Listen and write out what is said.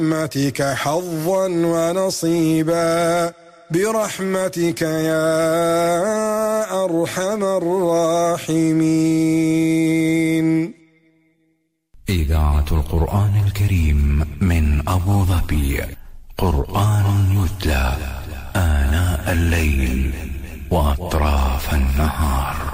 برحمتك حظا ونصيبا برحمتك يا أرحم الراحمين. إذاعة القرآن الكريم من أبو ظبي. قرآن يتلى آناء الليل وأطراف النهار.